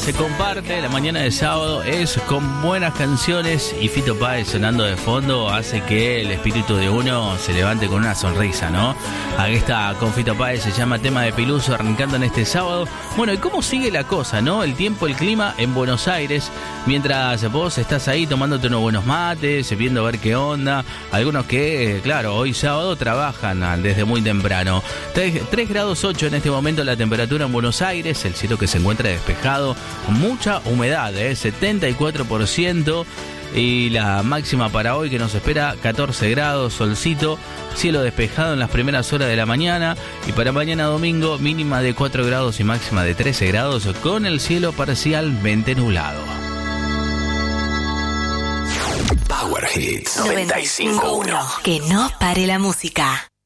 se comparte, la mañana de sábado es con buenas canciones y Fito Páez sonando de fondo hace que el espíritu de uno se levante con una sonrisa, ¿no? Aquí está con Fito Páez, se llama Tema de Piluso, arrancando en este sábado. Bueno, ¿y cómo sigue la cosa, no? El tiempo, el clima en Buenos Aires, mientras vos estás ahí tomándote unos buenos mates, viendo a ver qué onda. Algunos que, claro, hoy sábado trabajan desde muy temprano. 3 grados 8 en este momento la temperatura en Buenos Aires, el cielo que se encuentra despejado, mucha humedad, 74%, y la máxima para hoy que nos espera 14 grados, solcito, cielo despejado en las primeras horas de la mañana, y para mañana domingo mínima de 4 grados y máxima de 13 grados con el cielo parcialmente nublado. Power Hits 95.1. Que no pare la música.